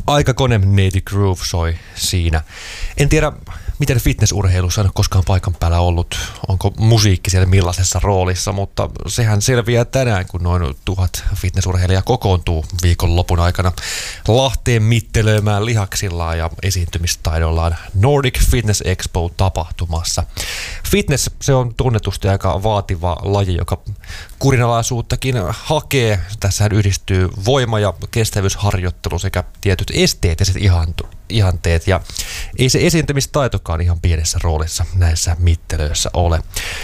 Aikakone Native Groove soi siinä. En tiedä, miten fitnessurheilussa on koskaan paikan päällä ollut. Onko musiikki siellä millaisessa roolissa, mutta sehän selviää tänään, kun noin 1000 fitnessurheilijaa kokoontuu viikonlopun aikana Lahteen mittelöimään lihaksillaan ja esiintymistaidollaan Nordic Fitness Expo -tapahtumassa. Fitness, se on tunnetusti aika vaativa laji, joka kurinalaisuuttakin hakee. Tässähän yhdistyy voima- ja kestävyysharjoittelu sekä tietyt esteettiset ihanteet, ja ei se esiintymistaitokaan ihan pienessä roolissa näissä mittelöissä ole.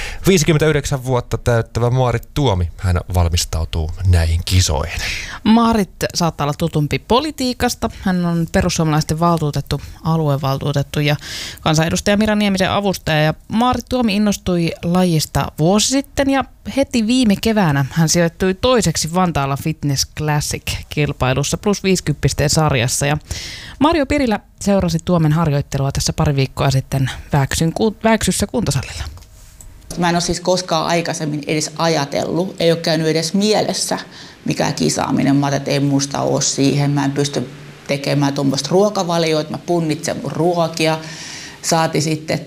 59 vuotta täyttävä Maarit Tuomi, hän valmistautuu näihin kisoihin. Maarit saattaa olla tutumpi politiikasta. Hän on perussuomalaisten valtuutettu, aluevaltuutettu ja kansanedustaja Mira Niemisen avustaja. Ja Maarit Tuomi innostui lajista vuosi sitten ja heti viime keväänä hän sijoittui toiseksi Vantaalla Fitness Classic-kilpailussa plus 50 sarjassa. Ja Marjo Pirilä seurasi Tuomen harjoittelua tässä pari viikkoa sitten Väksyssä kuntosalilla. Mä en ole siis koskaan aikaisemmin edes ajatellut, ei ole käynyt edes mielessä mikään kisaaminen. Mä ajattelin, että ei musta ole siihen, mä en pysty tekemään tuommoista ruokavalioita, mä punnitsen mun ruokia, saati sitten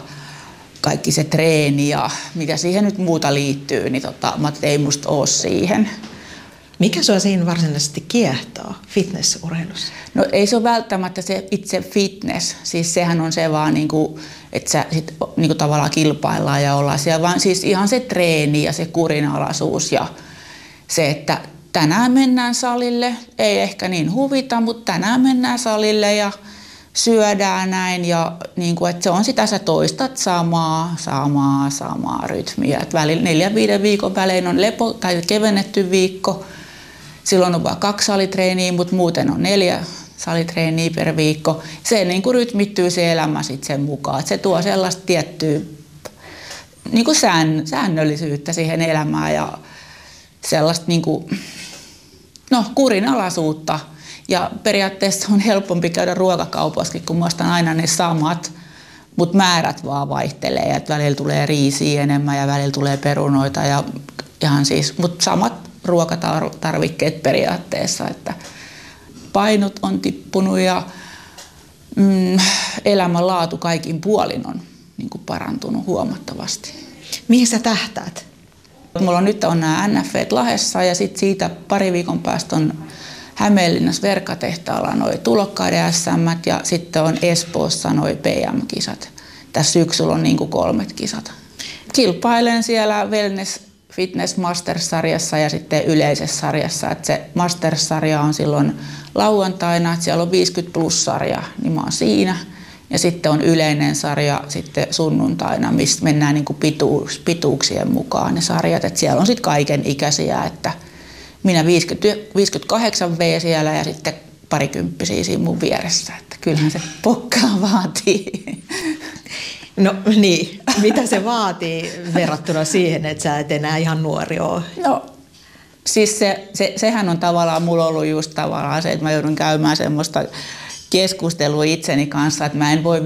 kaikki se treeni ja mitä siihen nyt muuta liittyy, niin mä ajattelin, että ei musta ole siihen. Mikä sua siinä varsinaisesti kiehtoo fitnessurheilussa? No ei se ole välttämättä se itse fitness, siis sehän on se vaan että sä sit tavallaan kilpaillaan ja ollaan siellä, vaan siis ihan se treeni ja se kurinalaisuus ja se, että tänään mennään salille, ei ehkä niin huvita, mutta tänään mennään salille ja syödään näin ja että se on sitä, sä toistat samaa rytmiä. Välillä 4-5 viikon välein on lepo tai kevennetty viikko. Silloin on vain 2 salitreeniä, mutta muuten on 4 salitreeniä per viikko. Se rytmittyy se elämä sitten sen mukaan. Että se tuo sellaista tiettyä säännöllisyyttä siihen elämään ja sellaista kurinalaisuutta. Ja periaatteessa on helpompi käydä ruokakaupassakin, kun mä ostan aina ne samat, mutta määrät vaan vaihtelee. Että välillä tulee riisiä enemmän ja välillä tulee perunoita ja ihan siis, mutta samat ruokatarvikkeet periaatteessa, että painot on tippunut ja elämänlaatu kaikin puolin on parantunut huomattavasti. Mihin sä tähtäät? Mulla on nyt nämä NF:t Lahdessa ja sitten siitä pari viikon päästä on Hämeenlinnassa Verkatehtaalla noi tulokkaiden SM:t ja sitten on Espoossa noi PM-kisat. Tässä syksyllä on 3 kisat. Kilpailen siellä Wellness Fitness Masters-sarjassa ja sitten yleisessä sarjassa. Että se Masters-sarja on silloin lauantaina, että siellä on 50+-sarja, niin mä oon siinä. Ja sitten on yleinen sarja sitten sunnuntaina, mistä mennään pituuksien mukaan ne sarjat. Että siellä on sitten kaiken ikäisiä, että minä 58V siellä ja sitten parikymppisiä siinä mun vieressä. Että kyllähän se pokkaa vaatii. No niin, mitä se vaatii verrattuna siihen, että sä et enää ihan nuori ole? No siis sehän on tavallaan mulla ollut just tavallaan se, että mä joudun käymään semmoista keskustelua itseni kanssa, että mä en voi